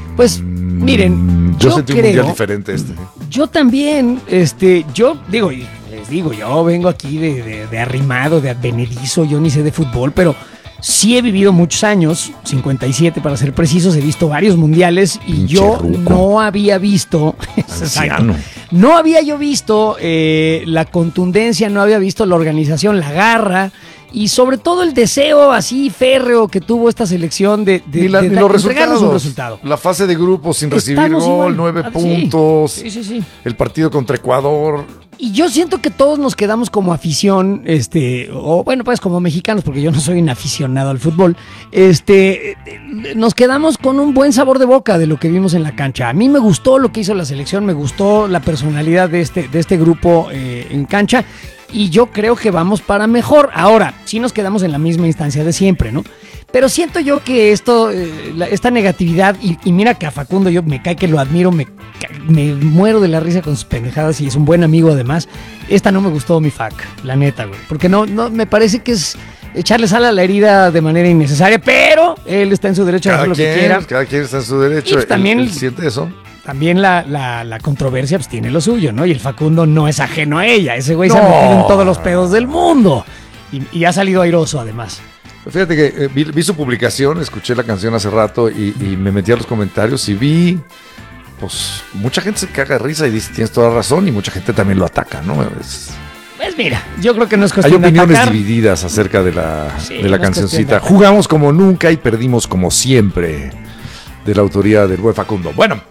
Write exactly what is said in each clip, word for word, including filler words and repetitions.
Pues, miren, yo, yo sentí creo, un mundial diferente este. Yo también, este, yo digo, y les digo, yo vengo aquí de, de, de arrimado, de advenedizo, yo ni sé de fútbol, pero sí he vivido muchos años, cincuenta y siete para ser precisos, he visto varios mundiales y Pinche yo ruco. no había visto, Anciano. no había yo visto eh, la contundencia, no había visto la organización, la garra y sobre todo el deseo así férreo que tuvo esta selección de, de, Ni, la, de ni da- los entregarnos resultados. un resultado. La fase de grupos sin recibir Estamos gol, igual. nueve Ah, sí. puntos. Sí, sí, sí. El partido contra Ecuador. Y yo siento que todos nos quedamos como afición, este, o bueno, pues como mexicanos, porque yo no soy un aficionado al fútbol, este, nos quedamos con un buen sabor de boca de lo que vimos en la cancha. A mí me gustó lo que hizo la selección, me gustó la personalidad de este, de este grupo eh, en cancha, y yo creo que vamos para mejor. Ahora, sí nos quedamos en la misma instancia de siempre, ¿no? Pero siento yo que esto, eh, la- esta negatividad, y, y mira que a Facundo yo me cae que lo admiro, me, ca- me muero de la risa con sus pendejadas y es un buen amigo además. Esta no me gustó mi fac, la neta, güey. Porque no, no, me parece que es echarle sal a la herida de manera innecesaria, pero él está en su derecho a Cada hacer lo quien, que quiera. cada quien está en su derecho. Y pues Él- también- él siente eso. También la, la, la controversia pues tiene lo suyo, ¿no? Y el Facundo no es ajeno a ella. Ese güey se ha No. metido en todos los pedos del mundo. Y, y ha salido airoso además. Fíjate que eh, vi, vi su publicación, escuché la canción hace rato y, y me metí a los comentarios y vi, pues, mucha gente se caga de risa y dice, tienes toda la razón, y mucha gente también lo ataca, ¿no? Es- Pues mira, yo creo que no es hay cuestión de opiniones atacar. divididas acerca de la, Sí, de la no es cancioncita. cuestión de- Jugamos como nunca y perdimos como siempre, de la autoría del buen Facundo. Bueno,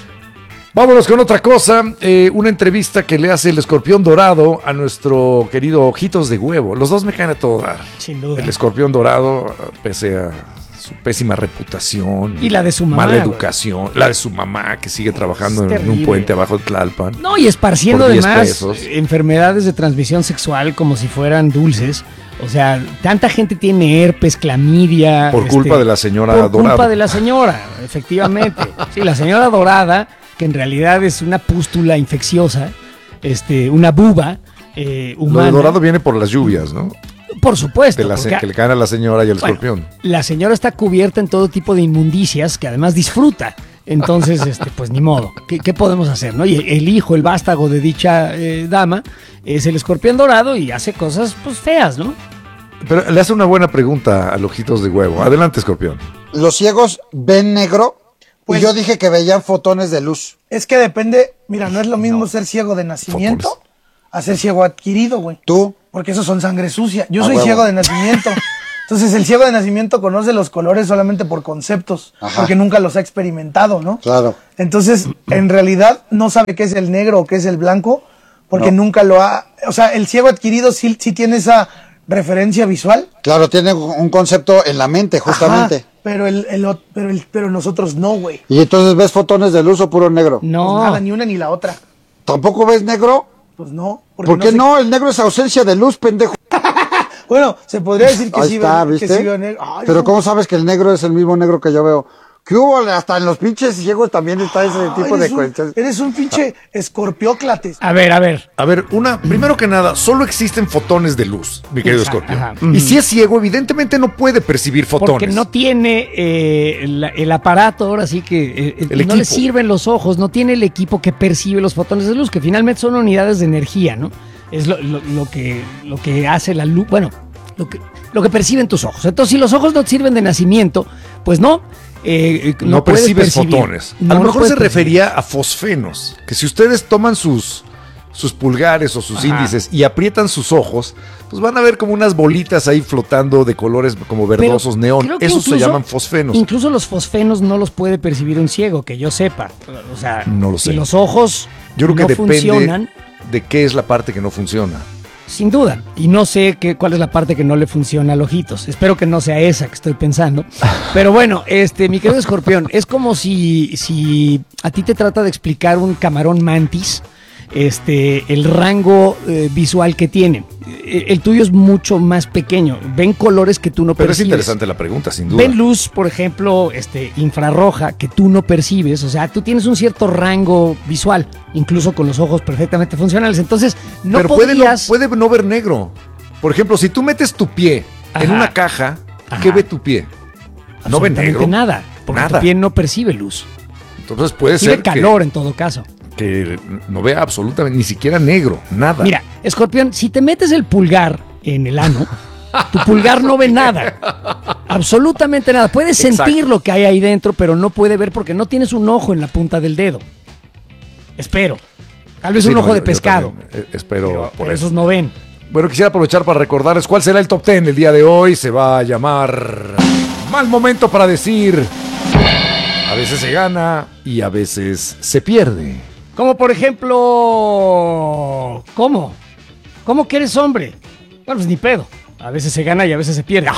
vámonos con otra cosa. Eh, una entrevista que le hace el Escorpión Dorado a nuestro querido Ojitos de Huevo. Los dos me caen a todo dar. Sin duda. El Escorpión Dorado, pese a su pésima reputación Y la de su mamá, mala güey. educación, la de su mamá que sigue trabajando Es en un terrible. puente abajo de Tlalpan. No, y esparciendo Por diez además pesos. enfermedades de transmisión sexual como si fueran dulces. O sea, tanta gente tiene herpes, clamidia. Por culpa de la señora Por culpa Dorado. de la señora, efectivamente. Sí, la señora Dorada, que en realidad es una pústula infecciosa, este, una buba eh, Lo humana. de Dorado viene por las lluvias, ¿no? Por supuesto. De la, porque- que le caen a la señora y al Bueno, escorpión. la señora está cubierta en todo tipo de inmundicias que además disfruta. Entonces, este, pues ni modo. ¿Qué, qué podemos hacer, no? Y el hijo, el vástago de dicha eh, dama, es el escorpión dorado y hace cosas, pues, feas, ¿no? Pero le hace una buena pregunta al Ojitos de Huevo. Adelante, escorpión. ¿Los ciegos ven negro? Pues- y yo dije que veían fotones de luz. Es que depende, mira, no es lo mismo ser ciego de nacimiento Fotones. a ser ciego adquirido, güey. ¿Tú? Porque esos son sangre sucia. Yo Ah, soy huevo. ciego de nacimiento. Entonces el ciego de nacimiento conoce los colores solamente por conceptos, Ajá. porque nunca los ha experimentado, ¿no? Claro. Entonces, en realidad no sabe qué es el negro o qué es el blanco, porque No. nunca lo ha... O sea, el ciego adquirido sí, sí tiene esa referencia visual. Claro, tiene un concepto en la mente, justamente. Ajá, pero, el, el ot- pero, el, pero nosotros no, güey. Y entonces ves fotones de luz o puro negro. No. Pues nada, ni una ni la otra. ¿Tampoco ves negro? Pues no. porque ¿Por qué sé- no? El negro es ausencia de luz, pendejo. Bueno, se podría decir que Ahí sí, está, veo- que ¿viste? sí veo negro. Ay, Pero no. ¿cómo sabes que el negro es el mismo negro que yo veo? ¿Qué hubo? Hasta en los pinches ciegos también está ese Ah, tipo de eres un- cuentas. Eres un pinche escorpióclates. A ver, a ver. A ver, una, primero que nada, solo existen fotones de luz, mi querido Exacto, escorpión. ajá. Y si es ciego, evidentemente no puede percibir fotones. Porque no tiene eh, el, el aparato, ahora sí que eh, eh, El no le equipo. sirven los ojos, no tiene el equipo que percibe los fotones de luz, que finalmente son unidades de energía, ¿no? Es lo, lo- lo que, lo que hace la luz, bueno, lo que, lo que perciben tus ojos. Entonces, si los ojos no te sirven de nacimiento, pues no. eh, No, no puedes percibes percibir. fotones. No, a lo no mejor puedes se percibir. refería a fosfenos, que si ustedes toman sus, sus pulgares o sus Ajá. índices y aprietan sus ojos, pues van a ver como unas bolitas ahí flotando de colores como Pero verdosos neón. creo que Esos se incluso- llaman fosfenos. Incluso los fosfenos no los puede percibir un ciego, que yo sepa. O sea, No lo sé. si los ojos Yo creo que no depende funcionan, de qué es la parte que no funciona. sin duda. Y no sé qué, cuál es la parte que no le funciona al ojitos. Espero que no sea esa que estoy pensando. Pero bueno, este, mi querido escorpión, es como si, si a ti te trata de explicar un camarón mantis, este, el rango eh, visual que tiene. Eh, El tuyo es mucho más pequeño. Ven colores que tú no Pero es percibes. interesante la pregunta, sin duda. Ven luz, por ejemplo, este, infrarroja que tú no percibes. O sea, tú tienes un cierto rango visual, incluso con los ojos perfectamente funcionales. Entonces, no Pero puede no, podrías... puede no ver negro. Por ejemplo, si tú metes tu pie en Ajá. una caja, Ajá. ¿qué ve tu pie? No ve absolutamente negro. nada, porque Nada. tu piel no percibe luz. Entonces puede Recibe ser calor en todo caso. que, que no vea absolutamente, ni siquiera negro, nada. Mira, Escorpión, si te metes el pulgar en el ano, tu pulgar no ve nada. Absolutamente nada. Puedes Exacto. sentir lo que hay ahí dentro, pero no puede ver porque no tienes un ojo en la punta del dedo. Espero. Tal vez Sí, un no, ojo yo- de yo pescado. también, eh, espero Pero, por pero eso. esos no ven. Bueno, quisiera aprovechar para recordarles cuál será el top diez el día de hoy. Se va a llamar Mal Momento para Decir. A veces se gana y a veces se pierde. Como por ejemplo... ¿Cómo? ¿Cómo que eres hombre? Bueno, pues ni pedo. A veces se gana y a veces se pierde.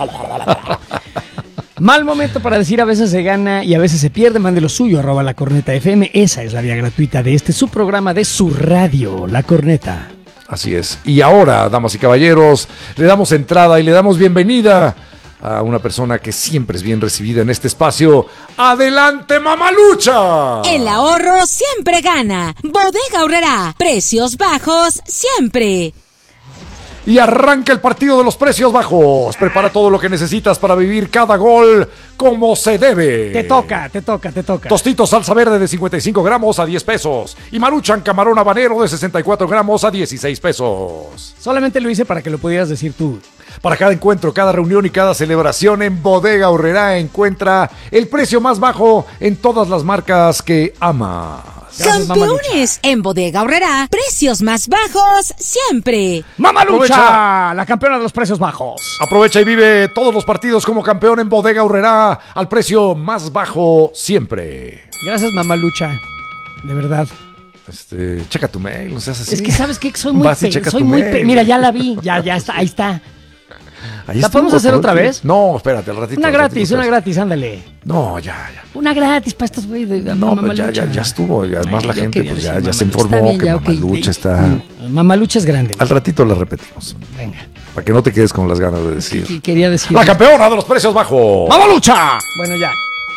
Mal momento para decir a veces se gana y a veces se pierde. Mande lo suyo, arroba La Corneta F M. Esa es la vía gratuita de este, su programa de su radio, La Corneta. Así es. Y ahora, damas y caballeros, le damos entrada y le damos bienvenida a una persona que siempre es bien recibida en este espacio. ¡Adelante, Mamalucha! El ahorro siempre gana. Bodega Aurrerá. Precios bajos siempre. Y arranca el partido de los precios bajos. Prepara todo lo que necesitas para vivir cada gol como se debe. Te toca, te toca, te toca. Tostitos salsa verde de cincuenta y cinco gramos a diez pesos. Y Maruchan camarón habanero de sesenta y cuatro gramos a dieciséis pesos. Solamente lo hice para que lo pudieras decir tú. Para cada encuentro, cada reunión y cada celebración en Bodega Aurrerá encuentra el precio más bajo en todas las marcas que ama. Gracias, Campeones. En Bodega Aurrerá. Precios más bajos siempre. ¡Mamalucha! Aprovecha. La campeona de los precios bajos. Aprovecha y vive todos los partidos como campeón en Bodega Aurrerá al precio más bajo siempre. Gracias, Mamalucha. De verdad. Este, checa tu mail, no seas así. Es que sabes que soy muy Vas y pe- checas soy tu muy mail. pe- Mira, ya la vi, ya ya está, ahí está. Ahí ¿La estuvo, podemos hacer pero- otra vez? No, espérate, al ratito. Una al gratis, ratito, una espérate. gratis, ándale. No, ya, ya. Una gratis para estos güeyes de No, pues ya, ya, ya estuvo. Y además Ay, la yo gente quería pues ya, decir ya se Mamalucha. informó Está bien, que ya, ok. Mamalucha está. Mm, Mamalucha es grande. Al ratito la repetimos. Venga. Para que no te quedes con las ganas de decir. Qu- Quería decir. La campeona de los precios bajos. ¡Mamalucha! Bueno, ya.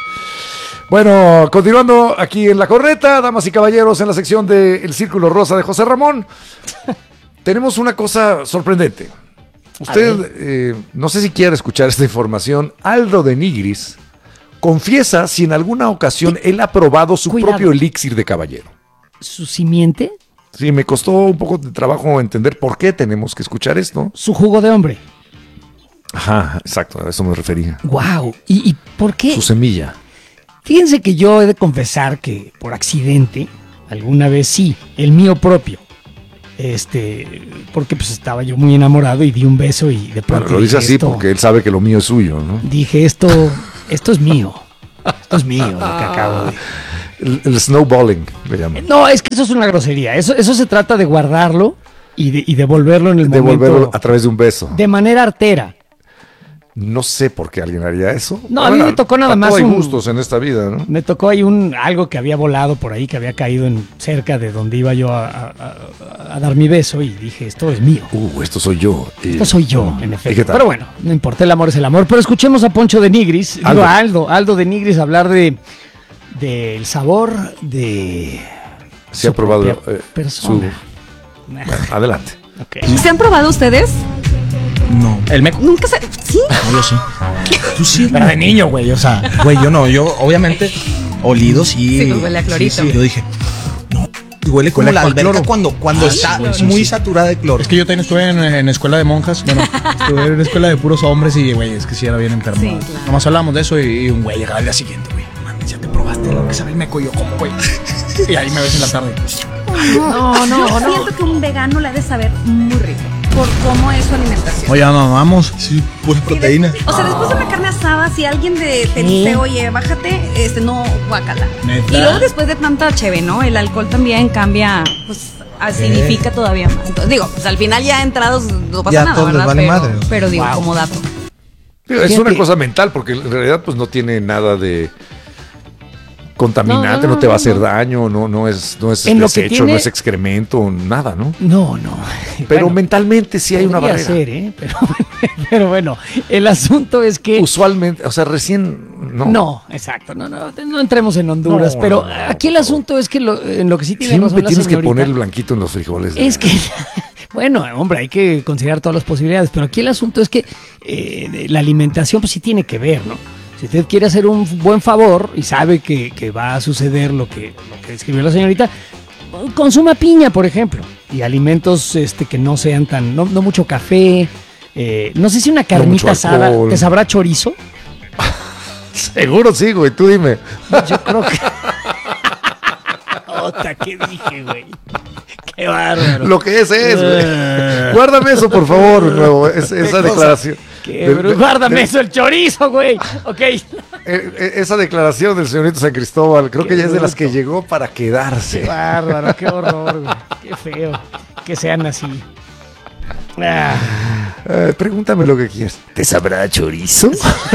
Bueno, continuando aquí en La Corneta, damas y caballeros, en la sección de El Círculo Rosa de José Ramón, tenemos una cosa sorprendente. Usted, eh, no sé si quiere escuchar esta información, Aldo de Nigris confiesa si en alguna ocasión él ha probado su Cuidado. propio elixir de caballero. ¿Su simiente? Sí, me costó un poco de trabajo entender por qué tenemos que escuchar esto. Su jugo de hombre. Ajá, exacto, a eso me refería. ¡Wow! ¿Y, y por qué? Su semilla. Fíjense que yo he de confesar que por accidente, alguna vez sí, el mío propio. Este, porque pues estaba yo muy enamorado y di un beso y de pronto Bueno, lo dice dije, así esto- porque él sabe que lo mío es suyo, ¿no? dije esto, esto es mío. Esto es mío, lo que acabo de... El, el snowballing, le llaman. No, es que eso es una grosería. Eso, eso se trata de guardarlo y, de, y devolverlo en el Devolverlo momento a través de un beso. de manera artera. No sé por qué alguien haría eso. No, a mí me tocó nada a más todo hay un- gustos en esta vida, ¿no? Me tocó ahí un algo que había volado por ahí, que había caído en cerca de donde iba yo a, a- a- a dar mi beso y dije, esto es mío. Uh, esto soy yo. Y- Esto soy yo, en ¿Y qué efecto. tal? Pero bueno, no importa, el amor es el amor. Pero escuchemos a Poncho de Nigris, digo Aldo. a Aldo, Aldo de Nigris hablar de del sabor de Sí ha su probado propia eh, persona. su... Bueno, adelante. Ok. ¿Se han probado ustedes? No. El meco. Nunca se... ¿Sí? No, yo sí. Tú sí. Pero de niño, güey, o sea. Güey, yo no. Yo, obviamente, olido sí. Sí, huele a clorito. Sí, sí. Yo dije, no. Y huele como Huele la a alberca cloro. cuando, cuando está güey, sí, muy sí. saturada de cloro. Es que yo también estuve en, en escuela de monjas. Bueno, estuve en una escuela de puros hombres y, güey, es que sí era bien enfermo. Sí, claro. Nomás hablábamos de eso y, y un güey llegaba al día siguiente, güey. Mames, ya te probaste lo que sabe el meco y yo, ¿cómo, güey? Y ahí me ves en la tarde. No, no, Yo no. siento que un vegano le ha de saber muy rico por cómo es su alimentación. Oye, mamamos. Sí, pura proteína. O sea, después de una carne asada, si alguien de, te ¿Qué? dice, oye, bájate, este, no, guácala. ¿Neta? Y luego después de tanta cheve, ¿no? El alcohol también cambia, pues, acidifica todavía más. Entonces, digo, pues al final ya entrados no pasa Ya nada, todos les ¿verdad? vale pero, madre, o sea. pero digo, Wow. como dato. Digo, es Fíjate. una cosa mental porque en realidad pues no tiene nada de contaminante, No, no, no, te va a no, hacer no. daño, no, no es, no es En lo que desecho, tiene- no es excremento, nada, ¿no? No, no. Pero Bueno, mentalmente sí hay una podría barrera. ser, ¿eh? Pero, pero bueno, el asunto es que... Usualmente, o sea, recién no. No, exacto, no, no, no entremos en Honduras, No, pero no, no, aquí el por asunto es que lo, en lo que sí tiene Siempre razón la tienes que señorita poner el blanquito en los frijoles. es que, bueno, hombre, hay que considerar todas las posibilidades, pero aquí el asunto es que eh, la alimentación pues sí tiene que ver, ¿no? Si usted quiere hacer un buen favor y sabe que, que va a suceder lo que, lo que escribió la señorita, consuma piña, por ejemplo, y alimentos este, que no sean tan, no, no mucho café, eh, no sé si una carnita No asada, ¿te sabrá chorizo? Seguro sí, güey, tú dime. Yo creo que... Ota, ¿qué dije, güey? Qué bárbaro. Lo que es es, güey. Guárdame eso, por favor, nuevo, es- esa declaración. Qué De- bru- de- Guárdame de- eso, el chorizo, güey. Ok. eh, eh, Esa declaración del señorito San Cristóbal, creo Qué que ya es de las bruto. que llegó para Qué quedarse. bárbaro, qué horror, güey. Qué feo que sean así. Ah, Eh, pregúntame lo que quieras. ¿Te sabrá chorizo?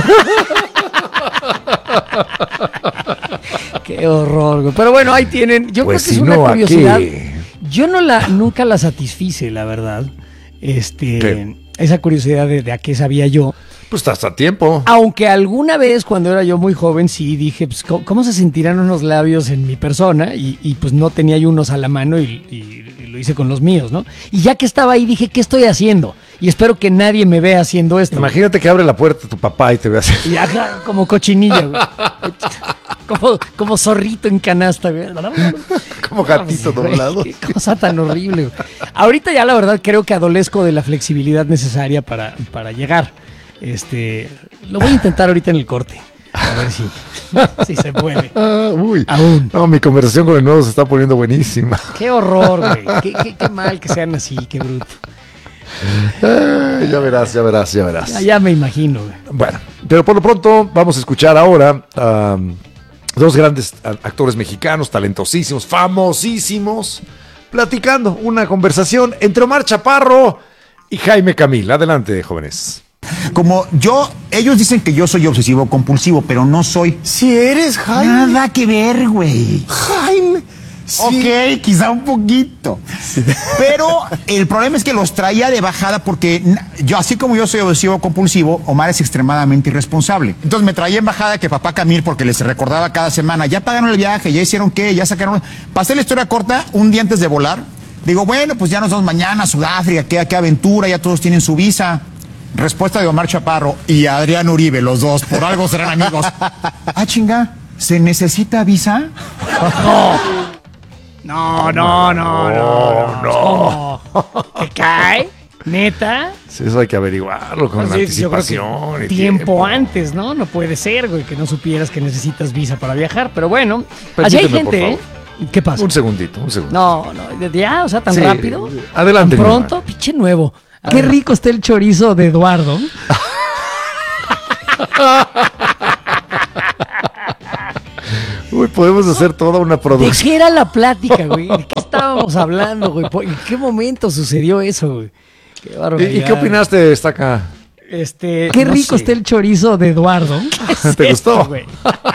qué horror, güey. Pero bueno, ahí tienen. Yo Pues creo que si es una no, ¿a curiosidad. qué? Yo no la, nunca la satisfice, la verdad. Este, ¿Qué? esa curiosidad de, de a qué sabía yo. Pues estás a tiempo. Aunque alguna vez cuando era yo muy joven sí dije, pues, ¿cómo, cómo se sentirán unos labios en mi persona? Y, y, pues no tenía yo unos a la mano y, y- y lo hice con los míos, ¿no? Y ya que estaba ahí dije, ¿qué estoy haciendo? Y espero que nadie me vea haciendo esto. Imagínate que abre la puerta tu papá y te ve así. Y ajá, como cochinilla, güey. Como, como zorrito en canasta, güey. Como gatito Güey, doblado. Qué cosa tan horrible, güey. Ahorita ya la verdad creo que adolezco de la flexibilidad necesaria para, para llegar. Este, lo voy a intentar ahorita en el corte. A ver si, si se puede. Ah, uy. Aún. No, mi conversación con el nuevo se está poniendo buenísima. Qué horror, güey. Qué, qué- qué mal que sean así, qué bruto. Ah, ya verás, ya verás, ya verás. Ya, ya me imagino, güey. Bueno, pero por lo pronto vamos a escuchar ahora a um, dos grandes a- actores mexicanos, talentosísimos, famosísimos, platicando una conversación entre Omar Chaparro y Jaime Camil. Adelante, jóvenes. Como yo, ellos dicen que yo soy obsesivo compulsivo, pero no soy. Si eres Jaime. Nada que ver, güey. Jaime. Sí. Ok, quizá un poquito. Pero el problema es que los traía de bajada porque na- yo, así como yo soy obsesivo compulsivo, Omar es extremadamente irresponsable. Entonces me traía en bajada que papá Camil, porque les recordaba cada semana, ya pagaron el viaje, ya hicieron qué, ya sacaron. Pasé la historia corta un día antes de volar. Digo, bueno, pues ya nos vamos mañana a Sudáfrica, qué, qué aventura, ya todos tienen su visa. Respuesta de Omar Chaparro y Adrián Uribe, los dos, por algo serán amigos. Ah, chinga, ¿se necesita visa? No, no, no, no, no. ¿Cómo? ¿Te cae? ¿Neta? Sí, eso hay que averiguarlo con Pues sí, yo creo que anticipación. y tiempo antes, ¿no? No puede ser, güey, que no supieras que necesitas visa para viajar. Pero bueno, así hay Permíteme, por gente, ¿eh? ¿Qué pasa? Un segundito, un segundo. No, no, ya, o sea, tan Sí, rápido. adelante, Tan mi pronto, hermano. pinche nuevo. Qué rico está el chorizo de Eduardo. Uy, podemos hacer toda una ¿De producción. qué era la plática, güey? ¿De qué estábamos hablando, güey? ¿En qué momento sucedió eso, güey? Qué ¿Y, barbaridad. y qué opinaste, Estaca? Este, qué No rico sé. está el chorizo de Eduardo. ¿Qué es ¿Te esto, gustó? güey?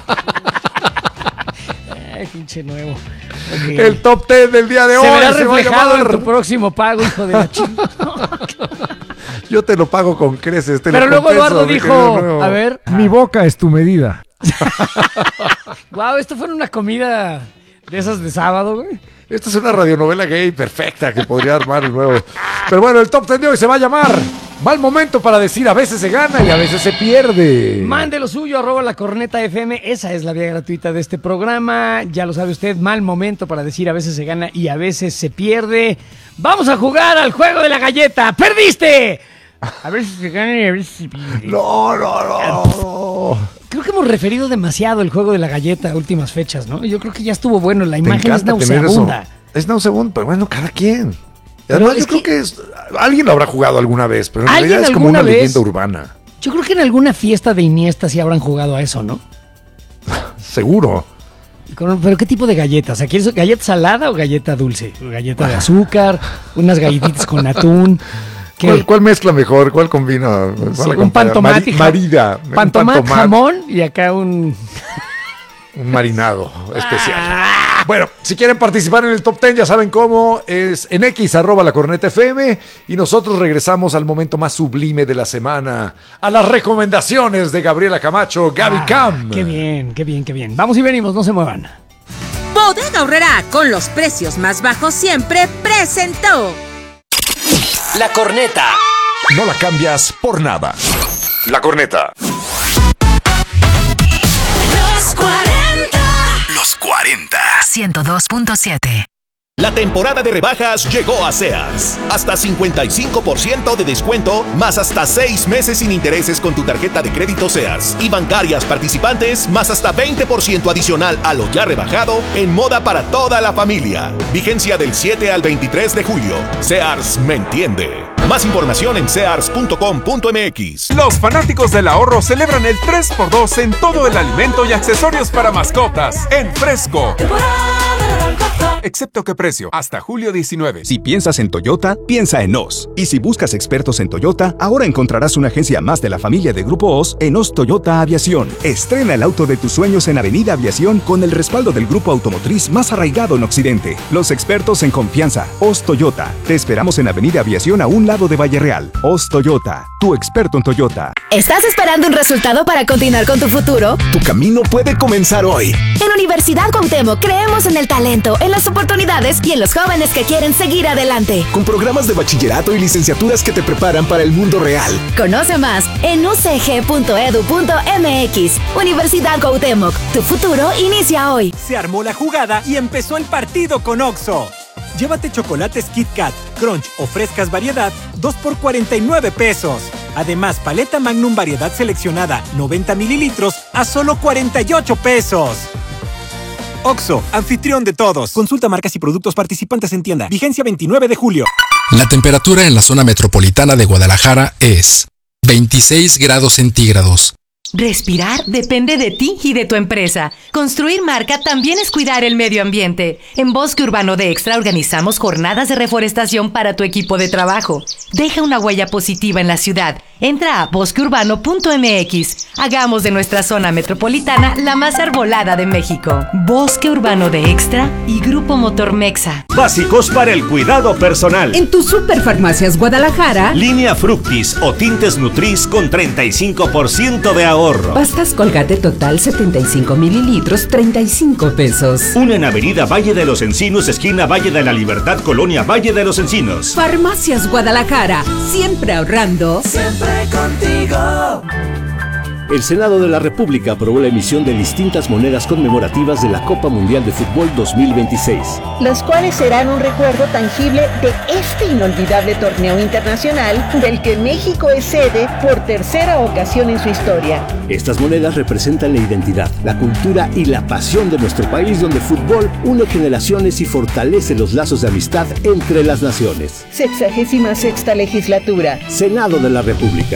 Ay, pinche nuevo. Ok. El top ten del día de Se hoy. verá se va a reflejado en llamar. tu próximo pago, hijo de la chingada. Yo te lo pago con creces. Te Pero lo luego compenso, Eduardo mi dijo, querido nuevo. a ver, Mi boca es tu medida. wow, esto fue una comida de esas de sábado, güey. Esta es una radionovela gay perfecta que podría armar el nuevo. Pero bueno, el top ten de hoy se va a llamar Mal Momento para decir a veces se gana y a veces se pierde. Mande lo suyo, arroba la corneta F M. Esa es la vía gratuita de este programa. Ya lo sabe usted, mal momento para decir a veces se gana y a veces se pierde. Vamos a jugar al juego de la galleta. ¡Perdiste! A veces se gana y a veces se pierde. No, no, no, no. Creo que hemos referido demasiado el juego de la galleta a últimas fechas, ¿no? Yo creo que ya estuvo bueno. La Te imagen es encanta tener eso. nauseabunda. Es nauseabunda, pero bueno, cada quien. Pero Además, es yo creo que- que es, alguien lo habrá jugado alguna vez, pero en ¿Alguien realidad es como alguna una vez? leyenda urbana. Yo creo que en alguna fiesta de Iniesta sí habrán jugado a eso, ¿no? Seguro. Con- ¿Pero qué tipo de galletas? ¿Aquí es galleta salada o galleta dulce? ¿O galleta de azúcar? ¿Unas galletitas con atún? ¿Qué? ¿Cuál, cuál mezcla mejor? ¿Cuál combina? ¿Cuál Sí, la un acompaña? pantomate y Mari- ja- marida. Un Pantomat, pantomat, jamón y acá un... Un marinado especial. Bueno, si quieren participar en el top ten, ya saben cómo. Es en X, arroba la corneta F M. Y nosotros regresamos al momento más sublime de la semana. A las recomendaciones de Gabriela Camacho, Gaby Ah, Cam. Qué bien, qué bien, qué bien. Vamos y venimos, no se muevan. Bodega Aurrerá, con los precios más bajos siempre, presentó. La corneta. No la cambias por nada. La corneta. ciento dos punto siete. La temporada de rebajas llegó a Sears. Hasta cincuenta y cinco por ciento de descuento, más hasta seis meses sin intereses con tu tarjeta de crédito Sears. Y bancarias participantes, más hasta veinte por ciento adicional a lo ya rebajado en moda para toda la familia. Vigencia del siete al veintitrés de julio. Sears me entiende. Más información en sears punto com punto m x. Los fanáticos del ahorro celebran el tres por dos en todo el alimento y accesorios para mascotas en Fresco. Excepto que precio, hasta julio diecinueve. Si piensas en Toyota, piensa en Oz. Y si buscas expertos en Toyota, ahora encontrarás una agencia más de la familia de Grupo Oz en Oz Toyota Aviación. Estrena el auto de tus sueños en Avenida Aviación con el respaldo del grupo automotriz más arraigado en Occidente. Los expertos en confianza, Oz Toyota. Te esperamos en Avenida Aviación a un lado de Valle Real. Oz Toyota, tu experto en Toyota. ¿Estás esperando un resultado para continuar con tu futuro? Tu camino puede comenzar hoy. En Universidad Cuauhtémoc creemos en el talento, en las oportunidades y en los jóvenes que quieren seguir adelante. Con programas de bachillerato y licenciaturas que te preparan para el mundo real. Conoce más en u c g punto e d u punto m x. Universidad Cuauhtémoc, tu futuro inicia hoy. Se armó la jugada y empezó el partido con Oxxo. Llévate chocolates Kit Kat, Crunch o frescas variedad, dos por cuarenta y nueve pesos. Además, paleta Magnum variedad seleccionada, noventa mililitros, a solo cuarenta y ocho pesos. Oxxo, anfitrión de todos. Consulta marcas y productos participantes en tienda. Vigencia veintinueve de julio. La temperatura en la zona metropolitana de Guadalajara es veintiséis grados centígrados. Respirar depende de ti y de tu empresa. Construir marca también es cuidar el medio ambiente. En Bosque Urbano de Extra organizamos jornadas de reforestación para tu equipo de trabajo. Deja una huella positiva en la ciudad. Entra a bosque urbano punto m x. Hagamos de nuestra zona metropolitana la más arbolada de México. Bosque Urbano de Extra y Grupo Motor Mexa. Básicos para el cuidado personal. En tus Superfarmacias Guadalajara. Línea Fructis o tintes Nutris con treinta y cinco por ciento de ahorro. Pastas Colgate Total setenta y cinco mililitros, treinta y cinco pesos. Una en Avenida Valle de los Encinos, esquina Valle de la Libertad, Colonia Valle de los Encinos. Farmacias Guadalajara, siempre ahorrando. Siempre contigo. El Senado de la República aprobó la emisión de distintas monedas conmemorativas de la Copa Mundial de Fútbol dos mil veintiséis. Las cuales serán un recuerdo tangible de este inolvidable torneo internacional del que México es sede por tercera ocasión en su historia. Estas monedas representan la identidad, la cultura y la pasión de nuestro país, donde el fútbol une generaciones y fortalece los lazos de amistad entre las naciones. Sexagésima sexta legislatura. Senado de la República.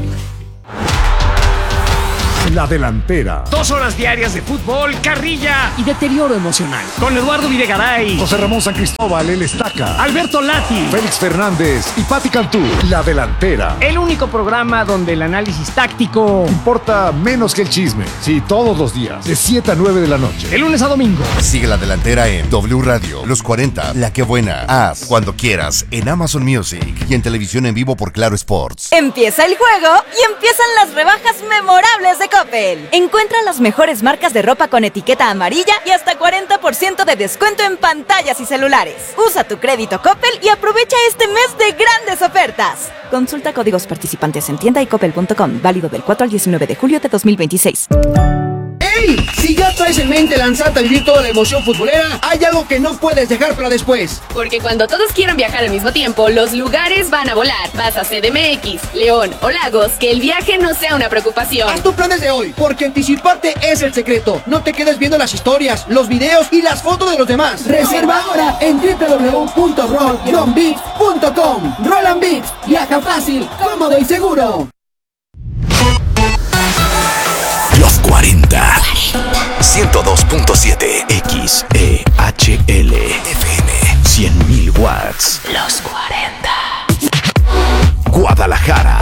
La delantera. Dos horas diarias de fútbol, carrilla y deterioro emocional. Con Eduardo Videgaray, José Ramón San Cristóbal, el Estaca, Alberto Lati, Félix Fernández y Pati Cantú. La delantera. El único programa donde el análisis táctico importa menos que el chisme. Sí, todos los días, de siete a nueve de la noche. De lunes a domingo. Sigue La Delantera en W Radio, Los cuarenta, La Que Buena, Haz, Cuando Quieras, en Amazon Music y en televisión en vivo por Claro Sports. Empieza el juego y empiezan las rebajas memorables de Coppel. Encuentra las mejores marcas de ropa con etiqueta amarilla y hasta cuarenta por ciento de descuento en pantallas y celulares. Usa tu crédito Coppel y aprovecha este mes de grandes ofertas. Consulta códigos participantes en tienda y coppel punto com. Válido del cuatro al diecinueve de julio de dos mil veintiséis. ¡Ey! Si ya traes en mente lanzarte a vivir toda la emoción futbolera, hay algo que no puedes dejar para después. Porque cuando todos quieran viajar al mismo tiempo, los lugares van a volar. Vas a C D M X, León o Lagos, que el viaje no sea una preocupación. Haz tus planes de hoy, porque anticiparte es el secreto. No te quedes viendo las historias, los videos y las fotos de los demás. Reserva ahora en w w w punto roll guion bits punto com. Roll and Bits, viaja fácil, cómodo y seguro. Los cuarenta. ciento dos punto siete X E H L F M cien mil watts. Los cuarenta. Guadalajara.